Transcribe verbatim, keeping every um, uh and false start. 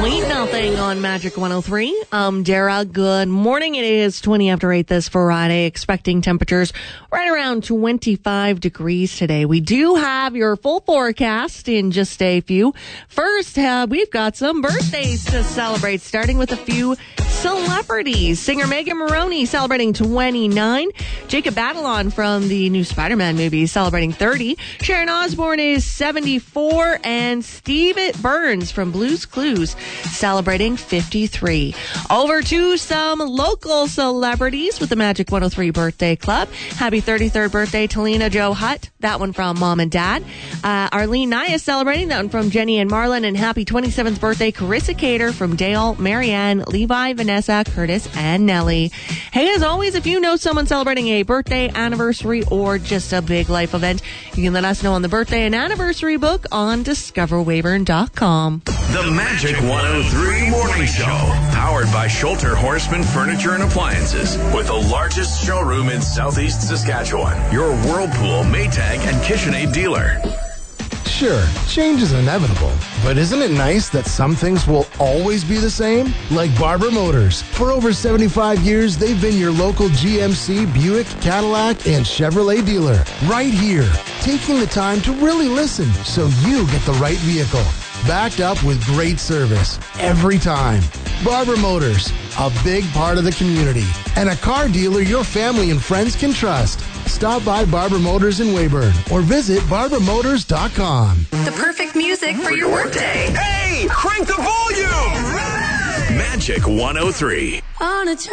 Sweet Nothing on Magic one oh three. Um, Dara, good morning. It is twenty after eight this Friday. Expecting temperatures right around twenty-five degrees today. We do have your full forecast in just a few. First, uh, we've got some birthdays to celebrate, starting with a few celebrities. Singer Megan Maroney celebrating twenty-nine. Jacob Batalon from the new Spider-Man movie celebrating thirty. Sharon Osbourne is seventy-four. And Steve Burns from Blue's Clues celebrating fifty-three. Over to some local celebrities with the Magic one oh three Birthday Club. Happy thirty-third birthday, Talina Joe Hutt. That one from Mom and Dad. Uh, Arlene Nye is celebrating. That one from Jenny and Marlon. And happy twenty-seventh birthday, Carissa Cater from Dale, Marianne, Levi, Vanessa, Curtis, and Nellie. Hey, as always, if you know someone celebrating a birthday, anniversary, or just a big life event, you can let us know on the birthday and anniversary book on discover weyburn dot com. The Magic one oh three Morning Show, powered by Schulter Horseman Furniture and Appliances, with the largest showroom in Southeast Saskatchewan. Your Whirlpool, Maytag, and KitchenAid dealer. Sure, change is inevitable, but isn't it nice that some things will always be the same? Like Barber Motors. For over seventy-five years, they've been your local G M C, Buick, Cadillac, and Chevrolet dealer. Right here, taking the time to really listen so you get the right vehicle. Backed up with great service every time. Barber Motors, a big part of the community, and a car dealer your family and friends can trust. Stop by Barber Motors in Weyburn or visit barber motors dot com. The perfect music for your workday. Hey, crank the volume! Magic one oh three. On a